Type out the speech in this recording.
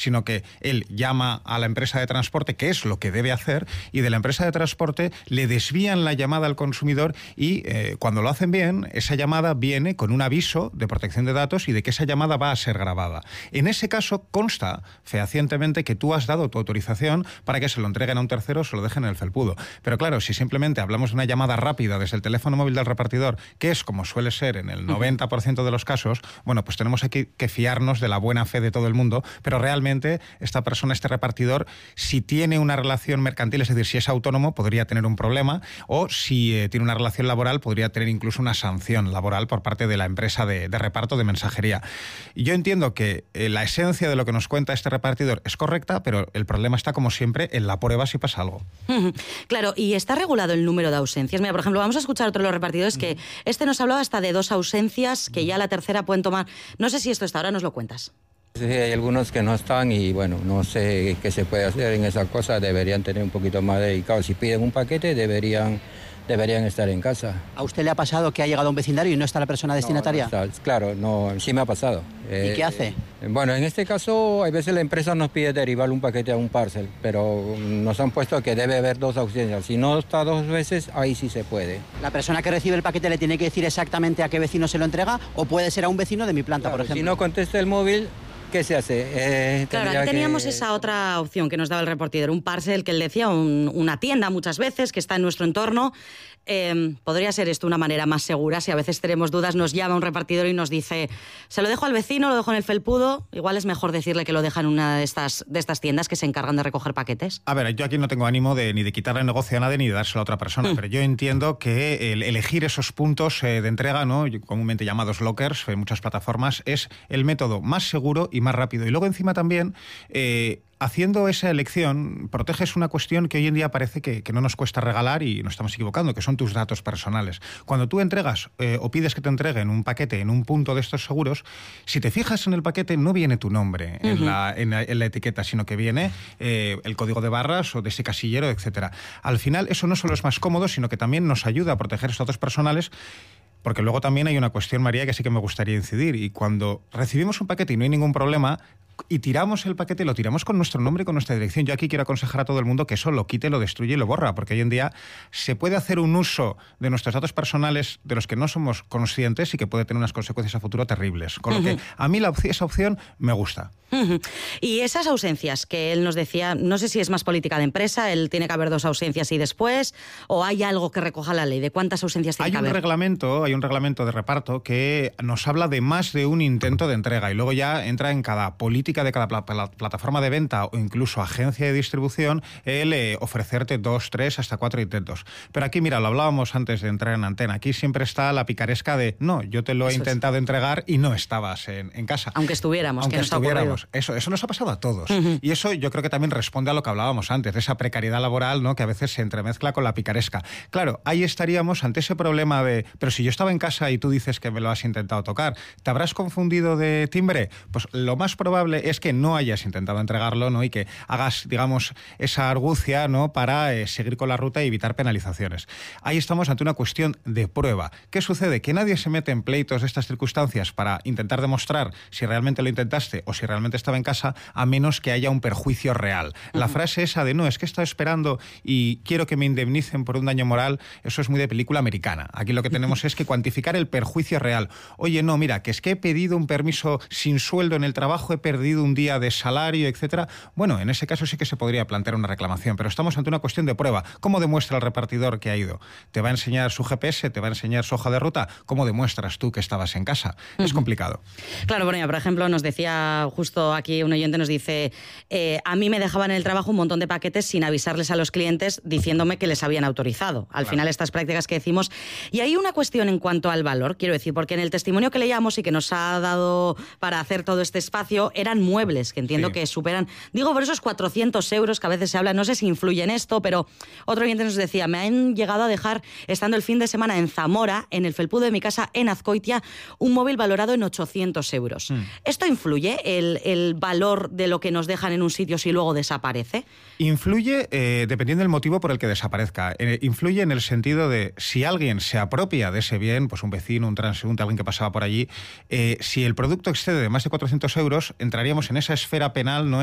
sino que él llama a la empresa de transporte, que es lo que debe hacer, y de la empresa de transporte le desvían la llamada al consumidor y cuando lo hacen bien, esa llamada viene con un aviso de protección de datos y de que esa llamada va a ser grabada. En ese caso consta fehacientemente que tú has dado tu autorización para que se lo entreguen a un tercero o se lo dejen en el felpudo. Pero claro, si simplemente hablamos de una llamada rápida desde el teléfono móvil del repartidor, que es como suele ser en el 90% de los casos, bueno, pues tenemos aquí que fiarnos de la buena fe de todo el mundo, pero realmente esta persona, este repartidor, si tiene una relación mercantil, es decir, si es autónomo, podría tener un problema, o si tiene una relación laboral, podría tener incluso una sanción laboral por parte de la empresa de reparto de mensajería. Y yo entiendo que la esencia de lo que nos cuenta este repartidor es correcta, pero el problema está, como siempre, en la prueba si pasa algo. Claro, y está regulado el número de ausencias. Mira, por ejemplo, vamos a escuchar otro de los repartidores que nos hablaba hasta de 2 ausencias, que ya la tercera pueden tomar. No sé si esto está, ahora nos lo cuentas. Sí, hay algunos que no están y bueno, no sé qué se puede hacer en esa cosa, deberían tener un poquito más dedicado. Si piden un paquete, deberían estar en casa. ¿A usted le ha pasado que ha llegado a un vecindario y no está la persona destinataria? No, claro, no, sí me ha pasado. ¿Y qué hace? Bueno, en este caso, a veces la empresa nos pide derivar un paquete a un parcel, pero nos han puesto que debe haber 2 ausencias. Si no está 2 veces, ahí sí se puede. ¿La persona que recibe el paquete le tiene que decir exactamente a qué vecino se lo entrega o puede ser a un vecino de mi planta, Claro, por ejemplo? si no contesta el móvil, ¿qué se hace? Claro, aquí teníamos esa otra opción que nos daba el repartidor, un parcel que él decía, una tienda muchas veces que está en nuestro entorno. Podría ser esto una manera más segura. Si a veces tenemos dudas, nos llama un repartidor y nos dice, se lo dejo al vecino, lo dejo en el felpudo. Igual es mejor decirle que lo deja en una de estas tiendas que se encargan de recoger paquetes. A ver, yo aquí no tengo ánimo ni de quitarle el negocio a nadie ni de dárselo a otra persona, pero yo entiendo que el elegir esos puntos de entrega, ¿no?, comúnmente llamados lockers en muchas plataformas, es el método más seguro y más rápido. Y luego encima también, haciendo esa elección, proteges una cuestión que hoy en día parece que no nos cuesta regalar y nos estamos equivocando, que son tus datos personales. Cuando tú entregas o pides que te entreguen un paquete en un punto de estos seguros, si te fijas en el paquete no viene tu nombre en la etiqueta, sino que viene el código de barras o de ese casillero, etcétera. Al final eso no solo es más cómodo, sino que también nos ayuda a proteger esos datos personales. Porque luego también hay una cuestión, María, que sí que me gustaría incidir. Y cuando recibimos un paquete y no hay ningún problema, y tiramos el paquete, lo tiramos con nuestro nombre y con nuestra dirección. Yo aquí quiero aconsejar a todo el mundo que eso lo quite, lo destruye y lo borra, porque hoy en día se puede hacer un uso de nuestros datos personales de los que no somos conscientes y que puede tener unas consecuencias a futuro terribles. Con lo que a mí esa opción me gusta. Y esas ausencias que él nos decía, no sé si es más política de empresa, él tiene que haber 2 ausencias y después, o hay algo que recoja la ley, ¿de cuántas ausencias tiene que haber? Hay un reglamento de reparto que nos habla de más de un intento de entrega y luego ya entra en cada política de cada plataforma de venta o incluso agencia de distribución el ofrecerte 2, 3, hasta 4 intentos. Pero aquí, mira, lo hablábamos antes de entrar en antena, aquí siempre está la picaresca de, no, yo te lo he intentado entregar y no estabas en casa. Aunque estuviéramos, que nos ha ocurrido. Eso nos ha pasado a todos. Y eso yo creo que también responde a lo que hablábamos antes, de esa precariedad laboral, ¿no?, que a veces se entremezcla con la picaresca. Claro, ahí estaríamos ante ese problema de, pero si yo estaba en casa y tú dices que me lo has intentado tocar, ¿te habrás confundido de timbre? Pues lo más probable es que no hayas intentado entregarlo, ¿no?, y que hagas, digamos, esa argucia, ¿no?, para seguir con la ruta y evitar penalizaciones. Ahí estamos ante una cuestión de prueba. ¿Qué sucede? Que nadie se mete en pleitos de estas circunstancias para intentar demostrar si realmente lo intentaste o si realmente estaba en casa, a menos que haya un perjuicio real. La frase esa de, no, es que he estado esperando y quiero que me indemnicen por un daño moral, eso es muy de película americana. Aquí lo que tenemos es que cuantificar el perjuicio real. Oye, no, mira, que es que he pedido un permiso sin sueldo en el trabajo, he perdido un día de salario, etcétera. Bueno, en ese caso sí que se podría plantear una reclamación, pero estamos ante una cuestión de prueba. ¿Cómo demuestra el repartidor que ha ido? ¿Te va a enseñar su GPS? ¿Te va a enseñar su hoja de ruta? ¿Cómo demuestras tú que estabas en casa? Es complicado. Claro, bueno, ya, por ejemplo, nos decía justo aquí un oyente, nos dice, a mí me dejaban en el trabajo un montón de paquetes sin avisarles a los clientes diciéndome que les habían autorizado. Al final, estas prácticas que decimos. Y hay una cuestión en cuanto al valor, quiero decir, porque en el testimonio que leíamos y que nos ha dado para hacer todo este espacio, eran muebles, que entiendo que superan, digo, por esos 400 euros que a veces se habla, no sé si influye en esto, pero otro oyente nos decía, me han llegado a dejar, estando el fin de semana en Zamora, en el felpudo de mi casa, en Azcoitia, un móvil valorado en 800 euros. ¿Esto influye, el valor de lo que nos dejan en un sitio si luego desaparece? Influye dependiendo del motivo por el que desaparezca. Influye en el sentido de si alguien se apropia de ese bien, pues un vecino, un transeúnte, alguien que pasaba por allí, si el producto excede de más de 400 euros, entraríamos en esa esfera penal, ¿no?,